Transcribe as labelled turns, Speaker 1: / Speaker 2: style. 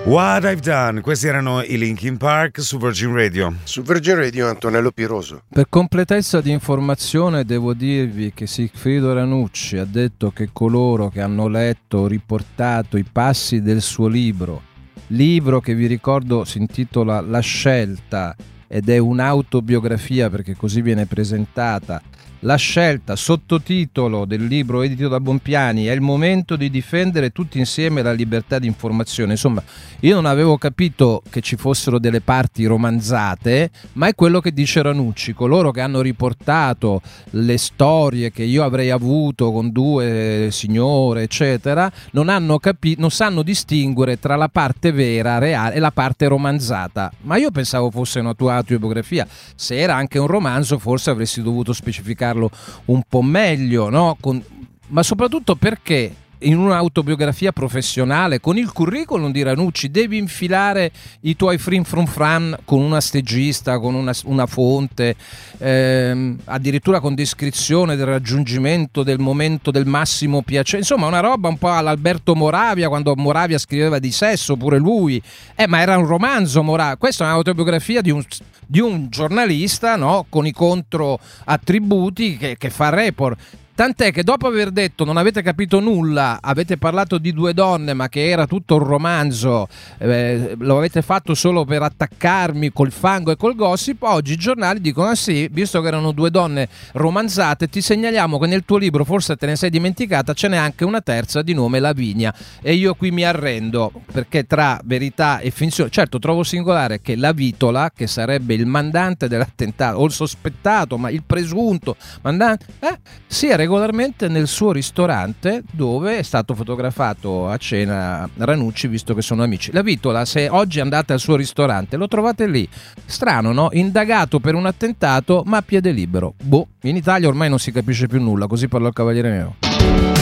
Speaker 1: What I've Done, questi erano i Linkin Park su Virgin Radio.
Speaker 2: Su Virgin Radio Antonello Piroso.
Speaker 3: Per completezza di informazione devo dirvi che Sigfrido Ranucci ha detto che coloro che hanno letto o riportato i passi del suo libro che vi ricordo si intitola La Scelta ed è un'autobiografia perché così viene presentata. La Scelta, sottotitolo del libro edito da Bompiani, è il momento di difendere tutti insieme la libertà di informazione. Insomma, io non avevo capito che ci fossero delle parti romanzate, ma è quello che dice Ranucci. Coloro che hanno riportato le storie che io avrei avuto con due signore, eccetera, non sanno distinguere tra la parte vera, reale, e la parte romanzata. Ma io pensavo fosse una tua autobiografia. Se era anche un romanzo, forse avresti dovuto specificare un po' meglio, no? Ma soprattutto perché in un'autobiografia professionale con il curriculum di Ranucci devi infilare i tuoi frin frum fran con una stagista, con una fonte, addirittura con descrizione del raggiungimento del momento del massimo piacere, insomma una roba un po' all'Alberto Moravia, quando Moravia scriveva di sesso pure lui, ma era un romanzo Moravia. Questa è un'autobiografia di un giornalista, no? Con i controattributi che fa report. Tant'è che dopo aver detto non avete capito nulla, avete parlato di due donne ma che era tutto un romanzo, lo avete fatto solo per attaccarmi col fango e col gossip, oggi i giornali dicono ah sì, visto che erano due donne romanzate ti segnaliamo che nel tuo libro, forse te ne sei dimenticata, ce n'è anche una terza di nome Lavinia. E io qui mi arrendo, perché tra verità e finzione, certo trovo singolare che la Vitola, che sarebbe il mandante dell'attentato o il sospettato, ma il presunto mandante, sia regolarmente nel suo ristorante dove è stato fotografato a cena Ranucci, visto che sono amici. La Vitola, se oggi andate al suo ristorante lo trovate lì, strano, no? Indagato per un attentato ma a piede libero. In Italia ormai non si capisce più nulla, così parlò il Cavaliere Nero.